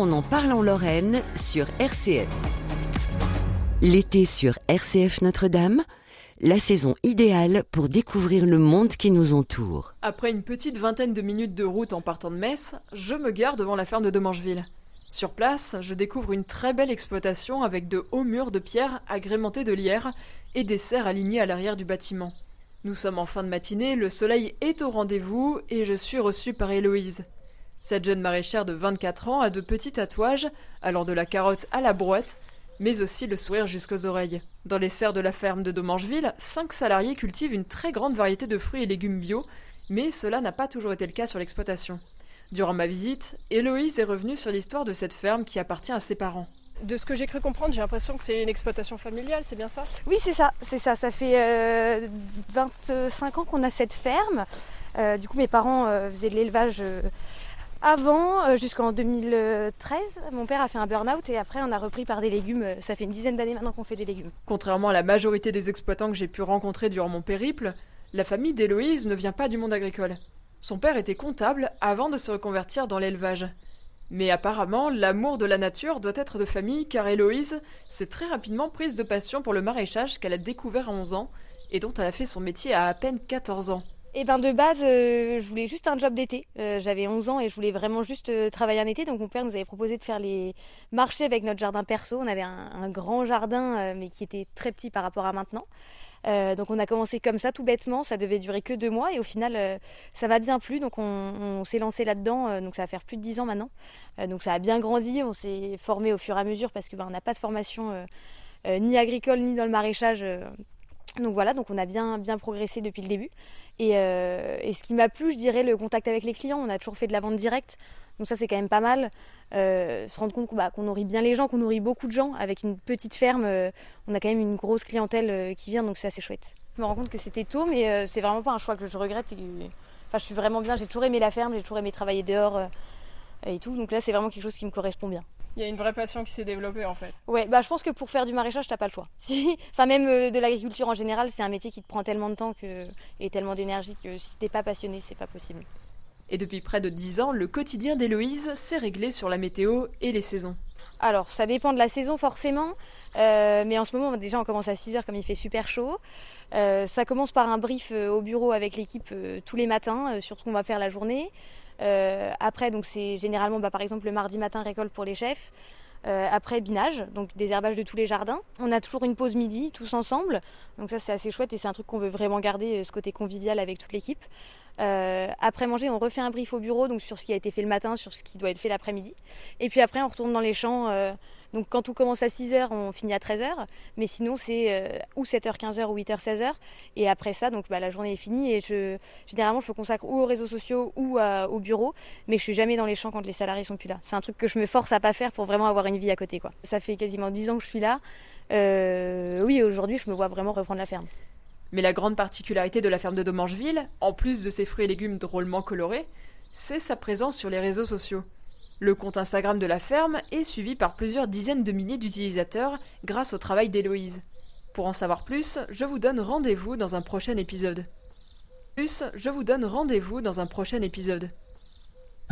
on en parle en Lorraine sur RCF. L'été sur RCF Notre-Dame, la saison idéale pour découvrir le monde qui nous entoure. Après une petite vingtaine de minutes de route en partant de Metz, je me gare devant la ferme de Domangeville. Sur place, je découvre une très belle exploitation avec de hauts murs de pierre agrémentés de lierre et des serres alignées à l'arrière du bâtiment. Nous sommes en fin de matinée, le soleil est au rendez-vous et je suis reçue par Héloïse. Cette jeune maraîchère de 24 ans a de petits tatouages, allant de la carotte à la brouette, mais aussi le sourire jusqu'aux oreilles. Dans les serres de la ferme de Domangeville, 5 salariés cultivent une très grande variété de fruits et légumes bio, mais cela n'a pas toujours été le cas sur l'exploitation. Durant ma visite, Héloïse est revenue sur l'histoire de cette ferme qui appartient à ses parents. De ce que j'ai cru comprendre, j'ai l'impression que c'est une exploitation familiale, c'est bien ça ? Oui, c'est ça. Ça fait 25 ans qu'on a cette ferme. Du coup, mes parents faisaient de l'élevage avant, jusqu'en 2013. Mon père a fait un burn-out et après on a repris par des légumes. Ça fait une dizaine d'années maintenant qu'on fait des légumes. Contrairement à la majorité des exploitants que j'ai pu rencontrer durant mon périple, la famille d'Héloïse ne vient pas du monde agricole. Son père était comptable avant de se reconvertir dans l'élevage. Mais apparemment, l'amour de la nature doit être de famille car Héloïse s'est très rapidement prise de passion pour le maraîchage qu'elle a découvert à 11 ans et dont elle a fait son métier à peine 14 ans. Et de base, je voulais juste un job d'été. J'avais 11 ans et je voulais vraiment juste travailler en été. Donc mon père nous avait proposé de faire les marchés avec notre jardin perso. On avait un grand jardin, mais qui était très petit par rapport à maintenant. Donc on a commencé comme ça, tout bêtement. Ça devait durer que 2 mois et au final, ça m'a bien plu. Donc on s'est lancé là-dedans. Donc ça va faire plus de 10 ans maintenant. Donc ça a bien grandi. On s'est formé au fur et à mesure parce que on n'a pas de formation ni agricole ni dans le maraîchage. Donc voilà, donc on a bien progressé depuis le début. Et ce qui m'a plu, je dirais, le contact avec les clients. On a toujours fait de la vente directe, donc ça c'est quand même pas mal. Se rendre compte qu'on nourrit bien les gens, qu'on nourrit beaucoup de gens. Avec une petite ferme, on a quand même une grosse clientèle qui vient, donc c'est assez chouette. Je me rends compte que c'était tôt, mais c'est vraiment pas un choix que je regrette. Enfin, je suis vraiment bien, j'ai toujours aimé la ferme, j'ai toujours aimé travailler dehors et tout. Donc là, c'est vraiment quelque chose qui me correspond bien. Il y a une vraie passion qui s'est développée en fait. Ouais, je pense que pour faire du maraîchage, t'as pas le choix. Enfin, même de l'agriculture en général, c'est un métier qui te prend tellement de temps et tellement d'énergie que si t'es pas passionné, c'est pas possible. Et depuis près de 10 ans, le quotidien d'Héloïse s'est réglé sur la météo et les saisons. Alors, ça dépend de la saison forcément, mais en ce moment, déjà, on commence à 6h comme il fait super chaud. Ça commence par un brief au bureau avec l'équipe tous les matins sur ce qu'on va faire la journée. Après, donc c'est généralement par exemple le mardi matin récolte pour les chefs. Après binage, donc désherbage de tous les jardins. On a toujours une pause midi tous ensemble, donc ça c'est assez chouette et c'est un truc qu'on veut vraiment garder, ce côté convivial avec toute l'équipe. Après manger, on refait un brief au bureau donc sur ce qui a été fait le matin, sur ce qui doit être fait l'après-midi. Et puis après on retourne dans les champs. Donc quand tout commence à 6h, on finit à 13h, mais sinon c'est ou 7h, 15h ou 8h, 16h. Et après ça, donc la journée est finie et généralement je me consacre ou aux réseaux sociaux ou au bureau, mais je suis jamais dans les champs quand les salariés sont plus là. C'est un truc que je me force à pas faire pour vraiment avoir une vie à côté, quoi. Ça fait quasiment 10 ans que je suis là. Oui, aujourd'hui je me vois vraiment reprendre la ferme. Mais la grande particularité de la ferme de Domangeville, en plus de ses fruits et légumes drôlement colorés, c'est sa présence sur les réseaux sociaux. Le compte Instagram de la ferme est suivi par plusieurs dizaines de milliers d'utilisateurs grâce au travail d'Héloïse. Pour en savoir plus, je vous donne rendez-vous dans un prochain épisode.